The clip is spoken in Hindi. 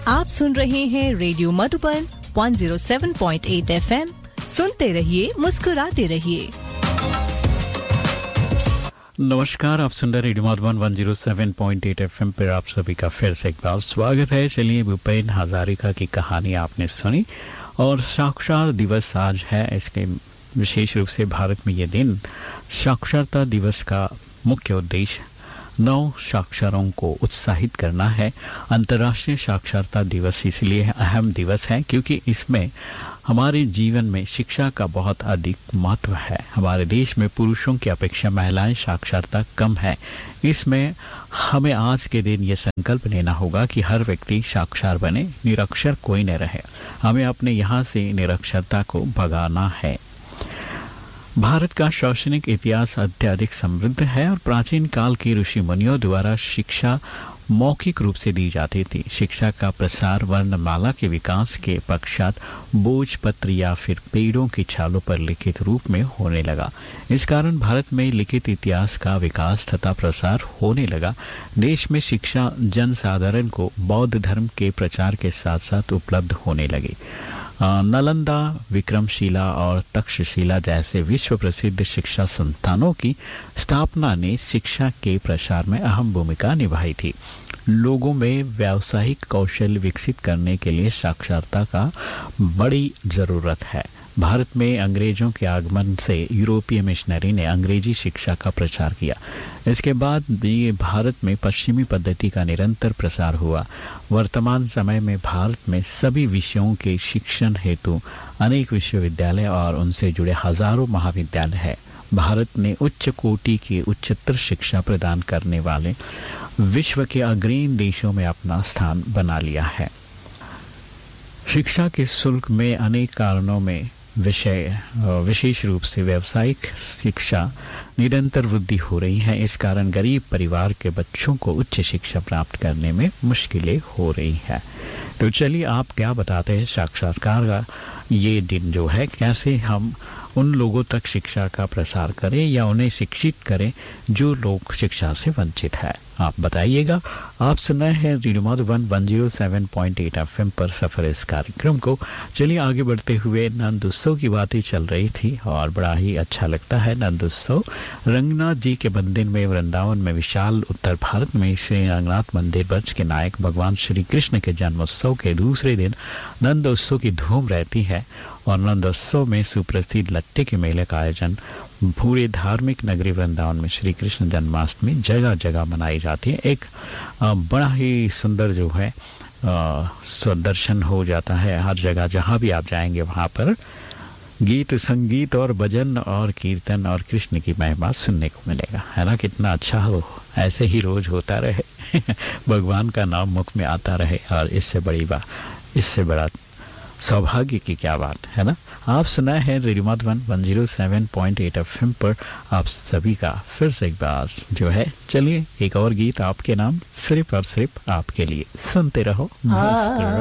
आप सुन रहे हैं रेडियो मधुबन 107.8 FM। सुनते रहिए, मुस्कुराते रहिए। नमस्कार, आप सुन रहे रेडियो मधुबन 107.8 FM पर आप सभी का फिर से एक बार स्वागत है। चलिए, भूपेन हजारिका की कहानी आपने सुनी और साक्षर दिवस आज है। इसके विशेष रूप से भारत में ये दिन साक्षरता दिवस का मुख्य उद्देश्य नव साक्षरों को उत्साहित करना है। अंतर्राष्ट्रीय साक्षरता दिवस इसलिए अहम दिवस है क्योंकि इसमें हमारे जीवन में शिक्षा का बहुत अधिक महत्व है। हमारे देश में पुरुषों की अपेक्षा महिलाएं साक्षरता कम है। इसमें हमें आज के दिन ये संकल्प लेना होगा कि हर व्यक्ति साक्षर बने, निरक्षर कोई न रहे। हमें अपने यहाँ से निरक्षरता को भगाना है। भारत का शैक्षणिक इतिहास अत्यधिक समृद्ध है और प्राचीन काल के ऋषि मुनियों द्वारा शिक्षा मौखिक रूप से दी जाती थी। शिक्षा का प्रसार वर्णमाला के विकास के पश्चात बोझ पत्र या फिर पेड़ों की छालों पर लिखित रूप में होने लगा। इस कारण भारत में लिखित इतिहास का विकास तथा प्रसार होने लगा। देश में शिक्षा जनसाधारण को बौद्ध धर्म के प्रचार के साथ साथ उपलब्ध होने लगी। नालंदा, विक्रमशिला और तक्षशिला जैसे विश्व प्रसिद्ध शिक्षा संस्थानों की स्थापना ने शिक्षा के प्रसार में अहम भूमिका निभाई थी। लोगों में व्यावसायिक कौशल विकसित करने के लिए साक्षरता का बड़ी जरूरत है। भारत में अंग्रेजों के आगमन से यूरोपीय मिशनरी ने अंग्रेजी शिक्षा का प्रचार किया। इसके बाद भी भारत में पश्चिमी पद्धति का निरंतर प्रसार हुआ। वर्तमान समय में भारत में सभी विषयों के शिक्षण हेतु अनेक विश्वविद्यालय और उनसे जुड़े हजारों महाविद्यालय हैं। भारत ने उच्च कोटि की उच्चतर शिक्षा प्रदान करने वाले विश्व के अग्रणी देशों में अपना स्थान बना लिया है। शिक्षा के शुल्क में अनेक कारणों में विशेष रूप से व्यावसायिक शिक्षा निरंतर वृद्धि हो रही है। इस कारण गरीब परिवार के बच्चों को उच्च शिक्षा प्राप्त करने में मुश्किलें हो रही है। तो चलिए, आप क्या बताते हैं साक्षरता का ये दिन जो है, कैसे हम उन लोगों तक शिक्षा का प्रसार करें या उन्हें शिक्षित करें जो लोग शिक्षा से वंचित है। आप बताइएगा। आप सुन रहे हैं रेडियो मधुबन 107.8 FM पर सफर इस कार्यक्रम को। चलिए आगे बढ़ते हुए, नंद उत्सव की बातें चल रही थी और बड़ा ही अच्छा लगता है नंद उत्सव। रंगनाथ जी के मंदिर में वृंदावन में विशाल उत्तर भारत में श्री रंगनाथ मंदिर ब्रज के नायक भगवान श्री कृष्ण के जन्मोत्सव के दूसरे दिन नंद उत्सव की धूम रहती है और नंदोत्सव में सुप्रसिद्ध लट्टे के मेले का आयोजन पूरे धार्मिक नगरी वृंदावन में श्री कृष्ण जन्माष्टमी जगह जगह मनाई जाती है। एक बड़ा ही सुंदर जो है दर्शन हो जाता है। हर जगह जहाँ भी आप जाएंगे वहाँ पर गीत संगीत और भजन और कीर्तन और कृष्ण की महिमा सुनने को मिलेगा, है ना। कितना अच्छा हो, ऐसे ही रोज होता रहे भगवान का नाम मुख में आता रहे और इससे बड़ा सौभाग्य की क्या बात है ना। आप सुनाए हैं रेडियो मधुबन 107.8 FM पर आप सभी का फिर से एक बार जो है। चलिए, एक और गीत आपके नाम सिर्फ और सिर्फ आपके लिए सुनते रहो।